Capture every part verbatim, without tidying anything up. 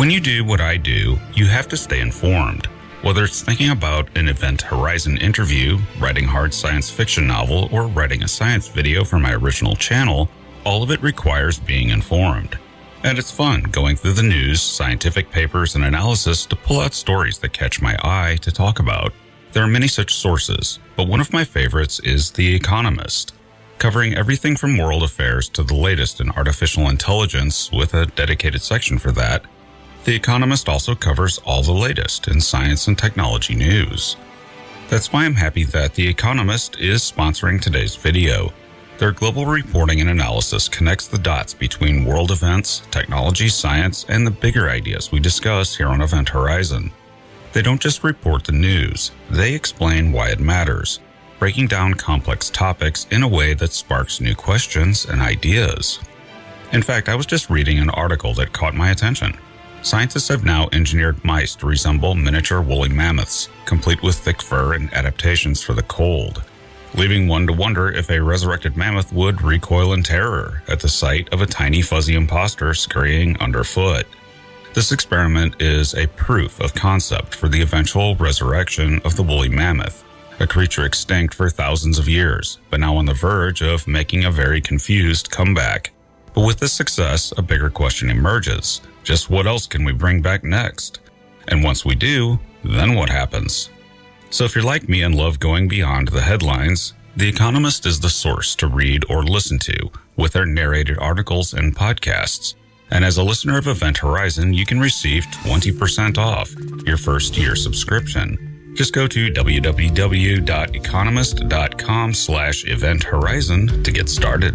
When you do what I do, you have to stay informed. Whether it's thinking about an Event Horizon interview, writing a hard science fiction novel, or writing a science video for my original channel, all of it requires being informed. And it's fun going through the news, scientific papers, and analysis to pull out stories that catch my eye to talk about. There are many such sources, but one of my favorites is The Economist, covering everything from world affairs to the latest in artificial intelligence with a dedicated section for that. The Economist also covers all the latest in science and technology news. That's why I'm happy that The Economist is sponsoring today's video. Their global reporting and analysis connects the dots between world events, technology, science, and the bigger ideas we discuss here on Event Horizon. They don't just report the news, they explain why it matters, breaking down complex topics in a way that sparks new questions and ideas. In fact, I was just reading an article that caught my attention. Scientists have now engineered mice to resemble miniature woolly mammoths, complete with thick fur and adaptations for the cold, leaving one to wonder if a resurrected mammoth would recoil in terror at the sight of a tiny fuzzy imposter scurrying underfoot. This experiment is a proof of concept for the eventual resurrection of the woolly mammoth, a creature extinct for thousands of years, but now on the verge of making a very confused comeback. But with this success, a bigger question emerges. Just what else can we bring back next? And once we do, then what happens? So if you're like me and love going beyond the headlines, The Economist is the source to read or listen to with their narrated articles and podcasts. And as a listener of Event Horizon, you can receive twenty percent off your first year subscription. Just go to w w w dot economist dot com slash event horizon to get started.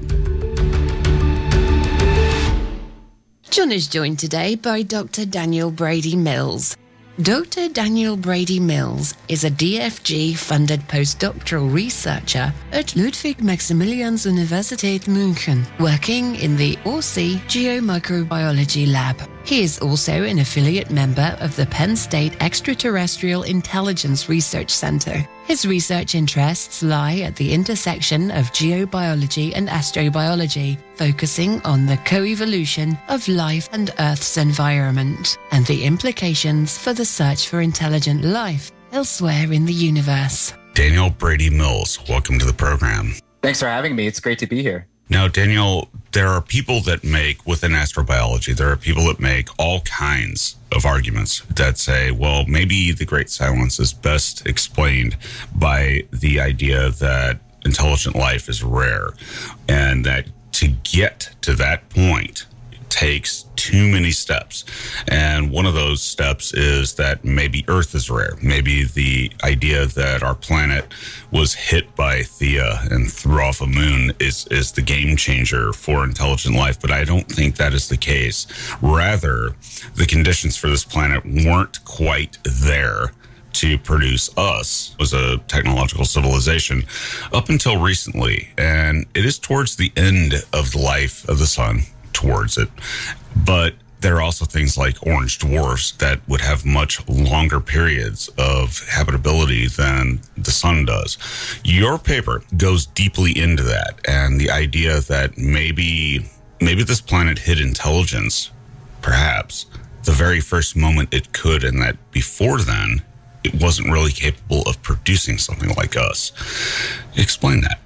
John is joined today by Doctor Daniel Brady Mills. Doctor Daniel Brady Mills is a D F G-funded postdoctoral researcher at Ludwig Maximilians Universität München, working in the O R S I Geomicrobiology Lab. He is also an affiliate member of the Penn State Extraterrestrial Intelligence Research Center. His research interests lie at the intersection of geobiology and astrobiology, focusing on the coevolution of life and Earth's environment, and the implications for the search for intelligent life elsewhere in the universe. Daniel Brady Mills, welcome to the program. Thanks for having me. It's great to be here. Now, Daniel, there are people that make, within astrobiology, there are people that make all kinds of arguments that say, well, maybe the Great Silence is best explained by the idea that intelligent life is rare, and that to get to that point takes too many steps. And one of those steps is that maybe Earth is rare. Maybe the idea that our planet was hit by Theia and threw off a moon is, is the game changer for intelligent life. But I don't think that is the case. Rather, the conditions for this planet weren't quite there to produce us as a technological civilization up until recently. And it is towards the end of the life of the sun, towards it. But there are also things like orange dwarfs that would have much longer periods of habitability than the sun does. Your paper goes deeply into that, and the idea that maybe maybe this planet hid intelligence, perhaps, the very first moment it could, and that before then, it wasn't really capable of producing something like us. Explain that.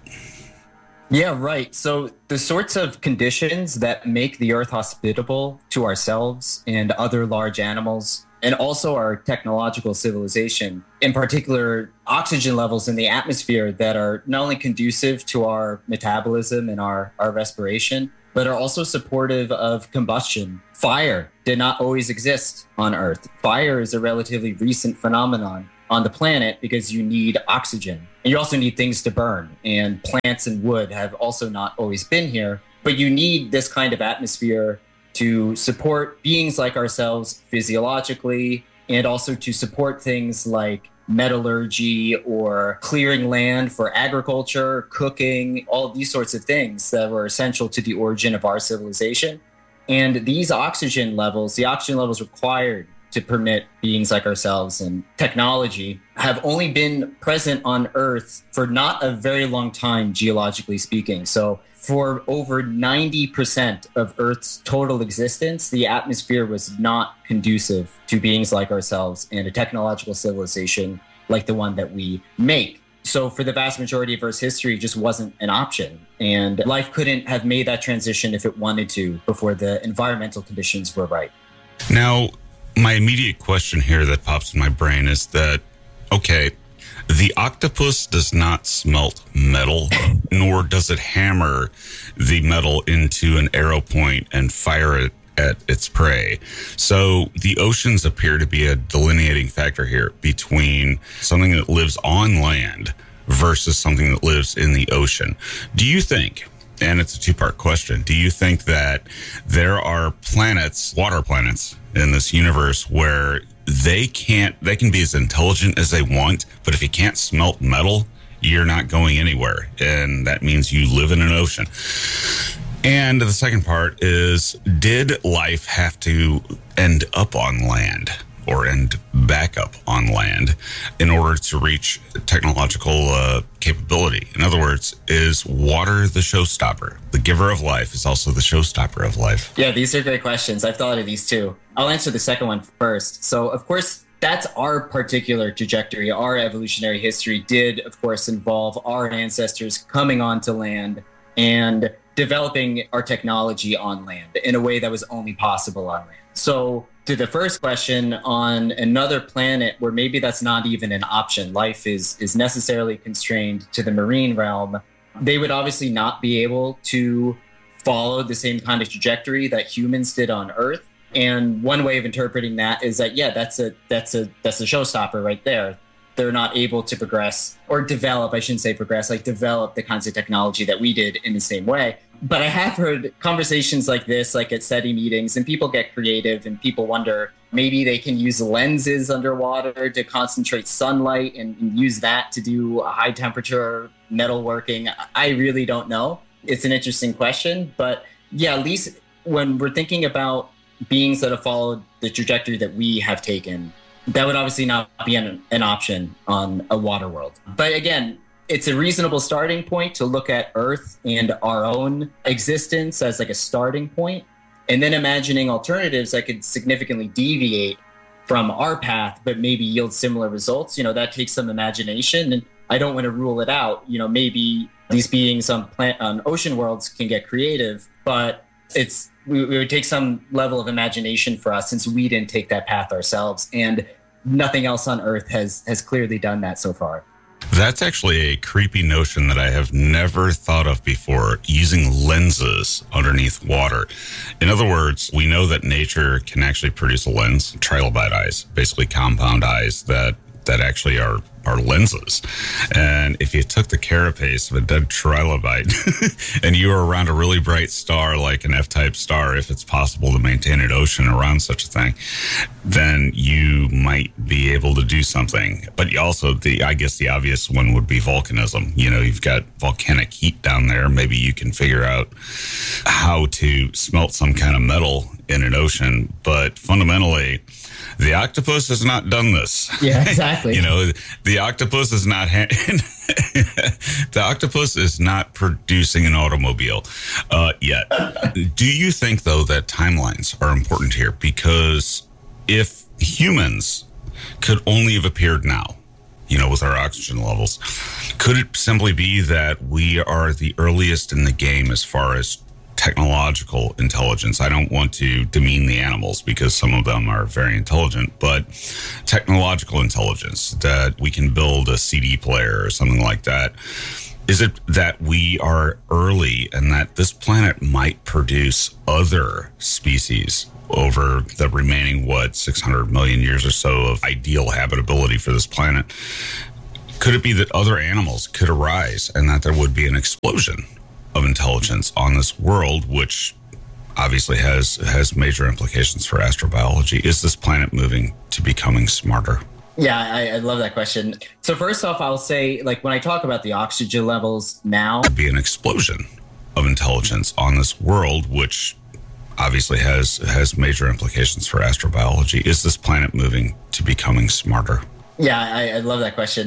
Yeah, right. So the sorts of conditions that make the Earth hospitable to ourselves and other large animals, and also our technological civilization, in particular, oxygen levels in the atmosphere that are not only conducive to our metabolism and our, our respiration, but are also supportive of combustion. Fire did not always exist on Earth. Fire is a relatively recent phenomenon on the planet because you need oxygen. And you also need things to burn. And plants and wood have also not always been here. But you need this kind of atmosphere to support beings like ourselves physiologically, and also to support things like metallurgy or clearing land for agriculture, cooking, all of these sorts of things that were essential to the origin of our civilization. And these oxygen levels, the oxygen levels required to permit beings like ourselves and technology, have only been present on Earth for not a very long time, geologically speaking. So for over ninety percent of Earth's total existence, the atmosphere was not conducive to beings like ourselves and a technological civilization like the one that we make. So for the vast majority of Earth's history, it just wasn't an option. And life couldn't have made that transition if it wanted to before the environmental conditions were right. Now, my immediate question here that pops in my brain is that, okay, the octopus does not smelt metal, nor does it hammer the metal into an arrow point and fire it at its prey. So the oceans appear to be a delineating factor here between something that lives on land versus something that lives in the ocean. Do you think, and it's a two-part question, do you think that there are planets, water planets in this universe where they can't, they can be as intelligent as they want, but if you can't smelt metal, you're not going anywhere. And that means you live in an ocean. And the second part is, did life have to end up on land or end back up on land in order to reach technological uh, capability? In other words, is water the showstopper? The giver of life is also the showstopper of life. Yeah, these are great questions. I've thought of these too. I'll answer the second one first. So, of course, that's our particular trajectory. Our evolutionary history did, of course, involve our ancestors coming onto land and developing our technology on land in a way that was only possible on land. So to the first question, on another planet where maybe that's not even an option, life is is necessarily constrained to the marine realm, they would obviously not be able to follow the same kind of trajectory that humans did on Earth. And one way of interpreting that is that, yeah, that's a that's a that's a showstopper right there. They're not able to progress or develop, I shouldn't say progress, like develop the kinds of technology that we did in the same way. But I have heard conversations like this, like at SETI meetings, and people get creative and people wonder, maybe they can use lenses underwater to concentrate sunlight and, and use that to do a high temperature metalworking. I really don't know. It's an interesting question. But yeah, at least when we're thinking about beings that have followed the trajectory that we have taken, that would obviously not be an, an option on a water world. But again, it's a reasonable starting point to look at Earth and our own existence as like a starting point, and then imagining alternatives that could significantly deviate from our path, but maybe yield similar results. You know, that takes some imagination, and I don't want to rule it out. You know, maybe these beings on plant on ocean worlds can get creative, but it's we, it would take some level of imagination for us since we didn't take that path ourselves, and nothing else on Earth has has clearly done that so far. That's actually a creepy notion that I have never thought of before, using lenses underneath water. In other words, we know that nature can actually produce a lens, trilobite eyes, basically compound eyes that that actually are are lenses. And if you took the carapace of a dead trilobite and you were around a really bright star like an F-type star, if it's possible to maintain an ocean around such a thing, then you might be able to do something. But you also, the I guess the obvious one would be volcanism. You know, you've got volcanic heat down there. Maybe you can figure out how to smelt some kind of metal in an ocean. But fundamentally, the octopus has not done this. Yeah, exactly. You know, the octopus is not ha- the octopus is not producing an automobile uh, yet. Do you think, though, that timelines are important here? Because if humans could only have appeared now, you know, with our oxygen levels, could it simply be that we are the earliest in the game as far as technological intelligence? I don't want to demean the animals because some of them are very intelligent, but technological intelligence, that we can build a C D player or something like that. Is it that we are early and that this planet might produce other species over the remaining, what, six hundred million years or so of ideal habitability for this planet? Could it be that other animals could arise and that there would be an explosion of intelligence on this world, which obviously has has major implications for astrobiology? Is this planet moving to becoming smarter? Yeah, I, I love that question. So first off, I'll say, like, when I talk about the oxygen levels now, be an explosion of intelligence on this world, which obviously has has major implications for astrobiology. Is this planet moving to becoming smarter? Yeah, I, I love that question.